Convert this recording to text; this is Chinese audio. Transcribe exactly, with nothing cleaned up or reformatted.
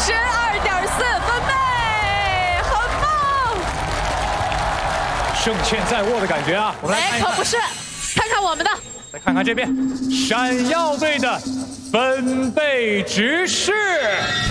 十二点四分贝，很棒！ 胜券在握的感觉啊！我们来看哎， 一看， 可不是，看看我们的， 再看看这边，闪耀队的分贝直视。